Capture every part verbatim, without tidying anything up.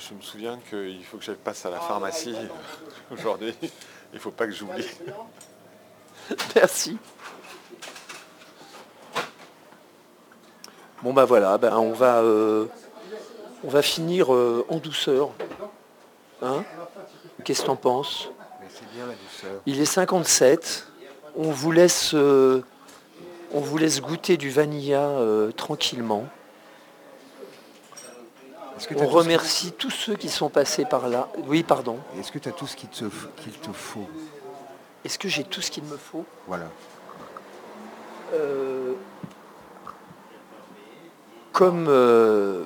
je me souviens qu'il faut que je passe à la pharmacie aujourd'hui. Il ne faut pas que j'oublie. Merci. Bon bah voilà, ben on va euh, on va finir euh, en douceur. Hein ? Qu'est-ce que t'en penses ? Mais c'est bien la douceur. Il est cinquante-sept. On vous laisse euh, on vous laisse goûter du vanilla euh, tranquillement. On remercie tous ceux qui sont passés par là. Oui, pardon. Est-ce que tu as tout ce qu'il te, qu'il te faut ? Est-ce que j'ai tout ce qu'il me faut ? Voilà. Euh, comme, euh,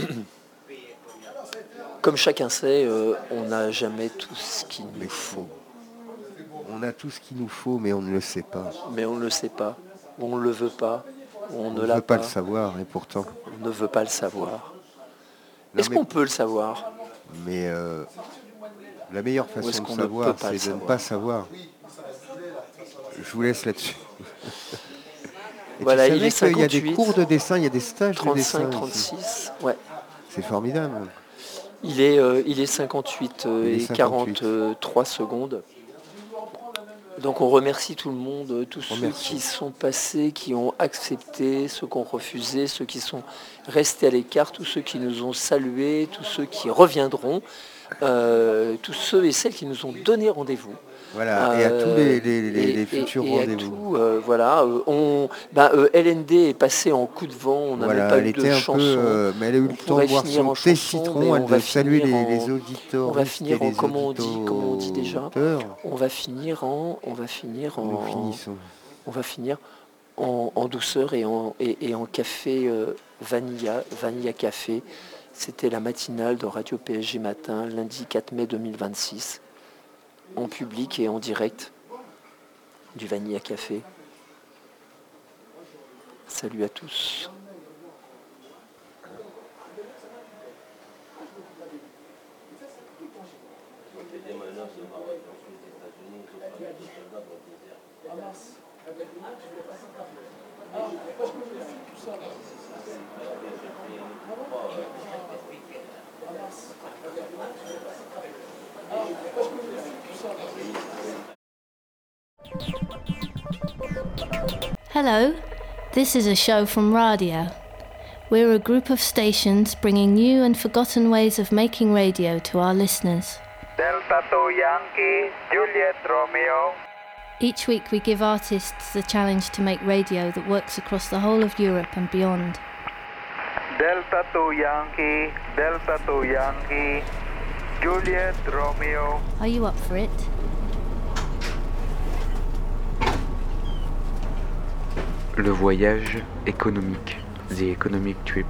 comme chacun sait, euh, on n'a jamais tout ce qu'il nous faut. On a tout ce qu'il nous faut, mais on ne le sait pas. Mais on ne le sait pas, ou on ne le veut pas, ou on, on ne ne l'a veut pas pas le savoir, et pourtant. On ne veut pas le savoir. Non, Est-ce mais... qu'on peut le savoir ? Mais euh, la meilleure façon de savoir, c'est de savoir. ne pas savoir. Je vous laisse là-dessus. Et voilà, tu il est cinquante-huit. Il y a des cours de dessin, il y a des stages trente-cinq, de dessin. trente-six, ici. Ouais. C'est formidable. Il est, euh, il est cinquante-huit euh, il est et cinquante-huit. quarante-trois secondes. Donc on remercie tout le monde, tous remercie. ceux qui sont passés, qui ont accepté, ceux qui ont refusé, ceux qui sont restés à l'écart, tous ceux qui nous ont salués, tous ceux qui reviendront, euh, tous ceux et celles qui nous ont donné rendez-vous. Voilà, euh, et à tous les, les, les, et, les futurs et, et rendez-vous. Tout, euh, voilà, euh, on, bah, euh, L N D est passé en coup de vent, on n'a voilà, même pas elle eu était de un chanson. Peu, euh, mais elle a eu le temps de boire son thé citron, elle va saluer les, en, les auditeurs. On va finir en, comment on dit, comment on dit déjà On va finir en, on va finir en, Nous finissons. On va finir en, en douceur et en, et, et en café euh, vanilla, vanilla café. C'était la matinale de Radio P S G Matin, lundi quatre mai deux mille vingt-six, en public et en direct. Du vanilla café. Salut à tous. Hello, this is a show from Radio. We're a group of stations bringing new and forgotten ways of making radio to our listeners. Delta two Yankee, Juliet Romeo. Each week we give artists the challenge to make radio that works across the whole of Europe and beyond. Delta two Yankee, Delta two Yankee, Juliet Romeo. Are you up for it? Le voyage économique, The Economic Trip.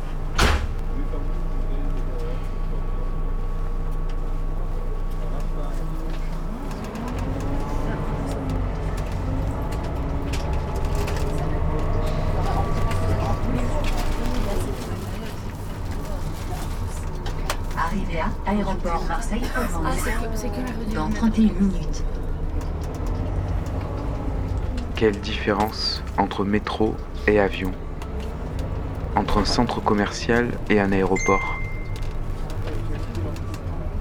Arrivée à aéroport Marseille-Provence dans trente et une minutes. Quelle différence entre métro et avion, entre un centre commercial et un aéroport.